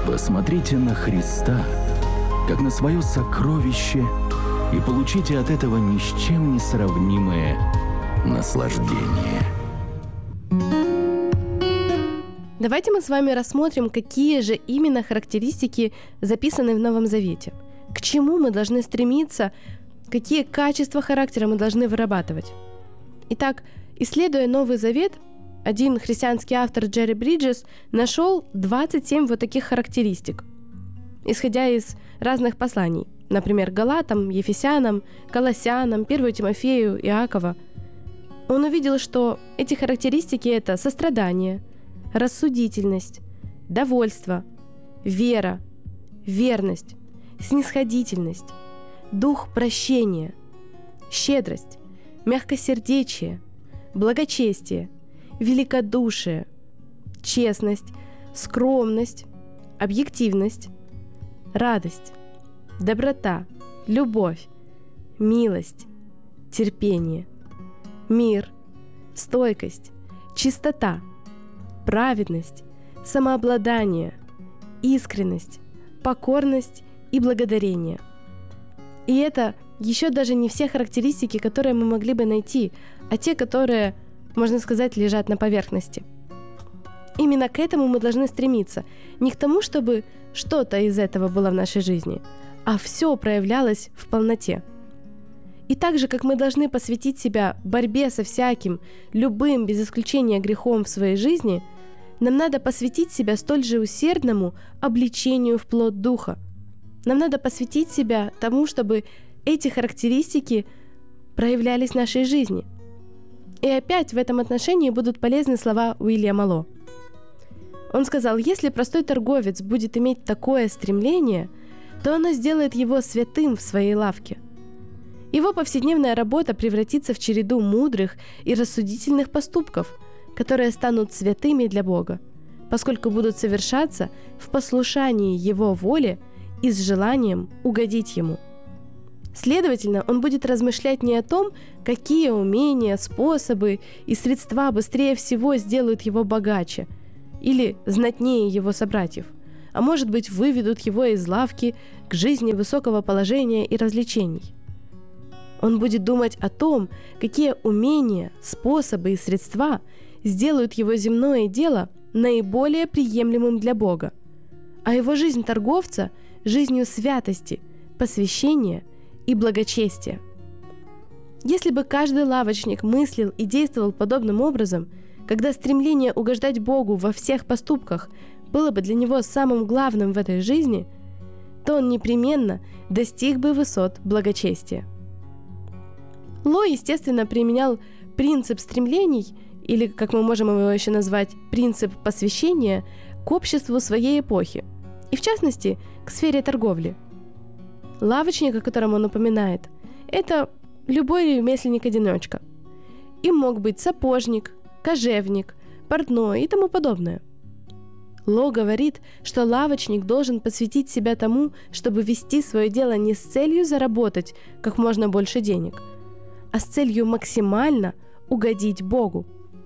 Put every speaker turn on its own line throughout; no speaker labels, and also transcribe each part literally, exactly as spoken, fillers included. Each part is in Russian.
Посмотрите на Христа, как на свое сокровище, и получите от этого ни с чем не сравнимое наслаждение.
Давайте мы с вами рассмотрим, какие же именно характеристики записаны в Новом Завете. К чему мы должны стремиться, какие качества характера мы должны вырабатывать. Итак, исследуя Новый Завет, один христианский автор Джерри Бриджес нашел двадцать семь вот таких характеристик, исходя из разных посланий, например, Галатам, Ефесянам, Колоссянам, первому Тимофею, Иакова. Он увидел, что эти характеристики – это сострадание, рассудительность, довольство, вера, верность, снисходительность, дух прощения, щедрость, мягкосердечие, благочестие, великодушие, честность, скромность, объективность, радость, доброта, любовь, милость, терпение, мир, стойкость, чистота, праведность, самообладание, искренность, покорность и благодарение. И это еще даже не все характеристики, которые мы могли бы найти, а те, которые, можно сказать, лежат на поверхности. Именно к этому мы должны стремиться. Не к тому, чтобы что-то из этого было в нашей жизни, а все проявлялось в полноте. И так же, как мы должны посвятить себя борьбе со всяким, любым, без исключения грехом в своей жизни, нам надо посвятить себя столь же усердному обличению в плод Духа. Нам надо посвятить себя тому, чтобы эти характеристики проявлялись в нашей жизни. И опять в этом отношении будут полезны слова Уильяма Ло. Он сказал, если простой торговец будет иметь такое стремление, то оно сделает его святым в своей лавке. Его повседневная работа превратится в череду мудрых и рассудительных поступков, которые станут святыми для Бога, поскольку будут совершаться в послушании Его воле и с желанием угодить Ему. Следовательно, он будет размышлять не о том, какие умения, способы и средства быстрее всего сделают его богаче или знатнее его собратьев, а может быть, выведут его из лавки к жизни высокого положения и развлечений. Он будет думать о том, какие умения, способы и средства сделают его земное дело наиболее приемлемым для Бога, а его жизнь торговца – жизнью святости, посвящения и благочестия. Если бы каждый лавочник мыслил и действовал подобным образом, когда стремление угождать Богу во всех поступках было бы для него самым главным в этой жизни, то он непременно достиг бы высот благочестия. Ло, естественно, применял принцип стремлений, или, как мы можем его еще назвать, принцип посвящения, к обществу своей эпохи, и в частности, к сфере торговли. Лавочник, о котором он упоминает, это любой ремесленник-одиночка. Им мог быть сапожник, кожевник, портной и тому подобное. Ло говорит, что лавочник должен посвятить себя тому, чтобы вести свое дело не с целью заработать как можно больше денег, а с целью максимально угодить Богу.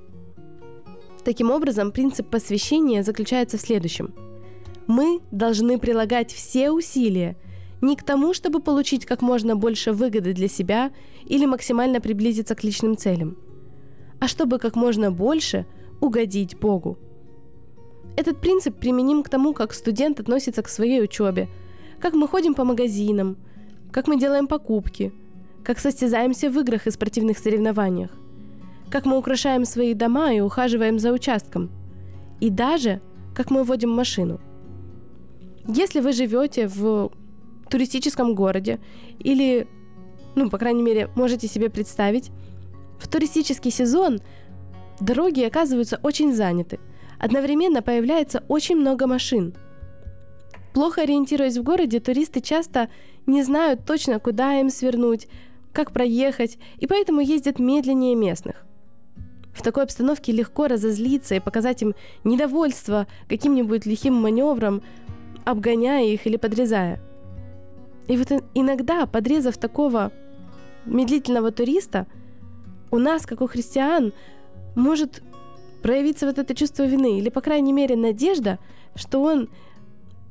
Таким образом, принцип посвящения заключается в следующем. Мы должны прилагать все усилия не к тому, чтобы получить как можно больше выгоды для себя или максимально приблизиться к личным целям, а чтобы как можно больше угодить Богу. Этот принцип применим к тому, как студент относится к своей учебе, как мы ходим по магазинам, как мы делаем покупки, как состязаемся в играх и спортивных соревнованиях, как мы украшаем свои дома и ухаживаем за участком, и даже как мы водим машину. Если вы живете в туристическом городе или, ну, по крайней мере, можете себе представить, в туристический сезон дороги оказываются очень заняты, одновременно появляется очень много машин. Плохо ориентируясь в городе, туристы часто не знают точно, куда им свернуть, как проехать, и поэтому ездят медленнее местных. В такой обстановке легко разозлиться и показать им недовольство каким-нибудь лихим маневром, обгоняя их или подрезая. И вот иногда, подрезав такого медлительного туриста, у нас, как у христиан, может проявиться вот это чувство вины, или, по крайней мере, надежда, что он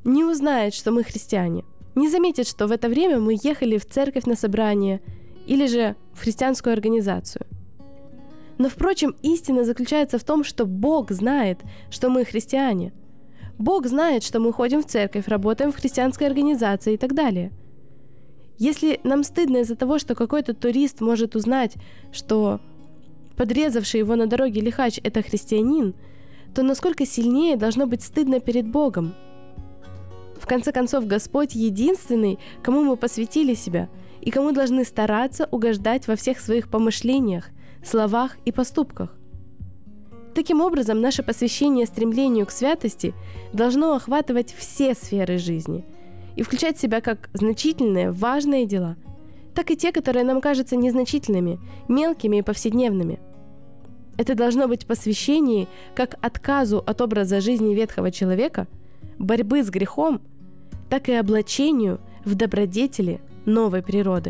не узнает, что мы христиане, не заметит, что в это время мы ехали в церковь на собрание или же в христианскую организацию. Но, впрочем, истина заключается в том, что Бог знает, что мы христиане. Бог знает, что мы ходим в церковь, работаем в христианской организации и так далее. Если нам стыдно из-за того, что какой-то турист может узнать, что подрезавший его на дороге лихач – это христианин, то насколько сильнее должно быть стыдно перед Богом? В конце концов, Господь единственный, кому мы посвятили себя и кому должны стараться угождать во всех своих помышлениях, словах и поступках. Таким образом, наше посвящение стремлению к святости должно охватывать все сферы жизни и включать в себя как значительные, важные дела, так и те, которые нам кажутся незначительными, мелкими и повседневными. Это должно быть посвящение как отказу от образа жизни ветхого человека, борьбы с грехом, так и облачению в добродетели новой природы.